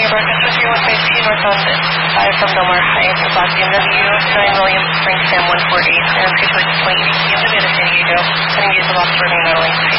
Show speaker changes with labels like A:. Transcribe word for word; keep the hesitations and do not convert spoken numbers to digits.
A: Orchestra three one five two northbound five from Del Mar Heights, Black B M W, nine Williams Spring Sam one four eight, and three point eight P M to San Diego, heading east of Oxford and Meadowlands.